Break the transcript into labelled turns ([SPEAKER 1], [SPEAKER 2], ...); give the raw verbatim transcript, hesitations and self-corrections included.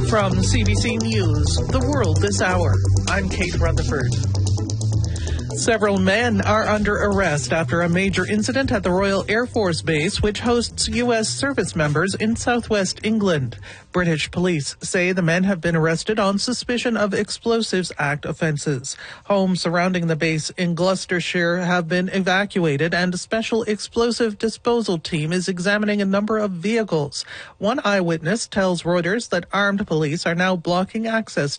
[SPEAKER 1] From C B C News, The World This Hour, I'm Kate Rutherford. Several men are under arrest after a major incident at the Royal Air Force Base, which hosts U S service members in southwest England. British police say the men have been arrested on suspicion of Explosives Act offences. Homes surrounding the base in Gloucestershire have been evacuated, and a special explosive disposal team is examining a number of vehicles. One eyewitness tells Reuters that armed police are now blocking access